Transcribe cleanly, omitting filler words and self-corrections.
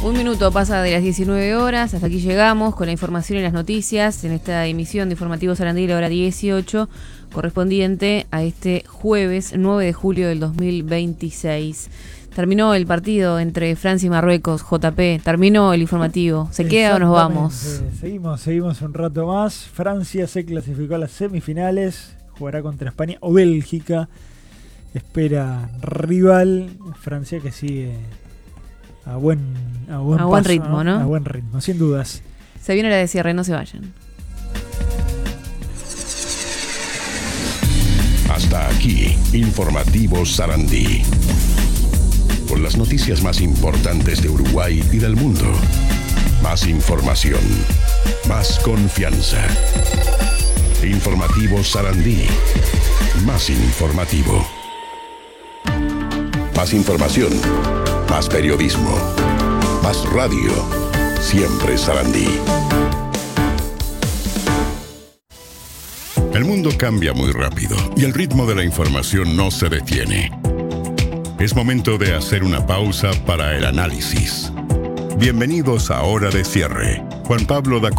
Un minuto pasa de las 19 horas, hasta aquí llegamos con la información y las noticias en esta emisión de Informativo Sarandí, la hora 18, correspondiente a este jueves 9 de julio del 2026. Terminó el partido entre Francia y Marruecos, JP, terminó el informativo. ¿Se queda o nos vamos? Seguimos un rato más. Francia se clasificó a las semifinales, jugará contra España o Bélgica. Espera rival, Francia que sigue a buen ritmo, ¿no? A buen ritmo, sin dudas. Se viene la de cierre, no se vayan. Hasta aquí, Informativo Sarandí. Con las noticias más importantes de Uruguay y del mundo. Más información, más confianza. Informativo Sarandí. Más informativo. Más información, más periodismo, más radio. Siempre Sarandí. El mundo cambia muy rápido y el ritmo de la información no se detiene. Es momento de hacer una pausa para el análisis. Bienvenidos a Hora de Cierre. Juan Pablo da